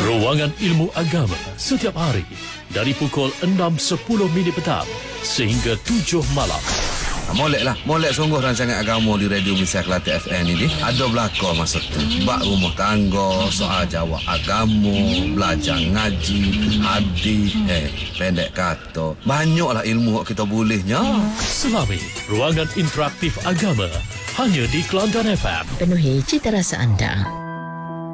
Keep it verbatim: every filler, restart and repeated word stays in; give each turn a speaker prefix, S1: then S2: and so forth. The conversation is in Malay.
S1: Ruangan Ilmu Agama setiap hari dari pukul enam sepuluh minit petang sehingga tujuh malam.
S2: Molek lah, molek sungguh rancangan agama di Radio Malaysia Kelate F M ini. Ada belakang masa tu. Bak rumah tangga, soal jawab agama, belajar ngaji, hadis, eh, pendek kata. Banyaklah ilmu yang kita bolehnya.
S1: Selami Ruangan Interaktif Agama hanya di Kelantan F M.
S3: Penuhi cita rasa anda.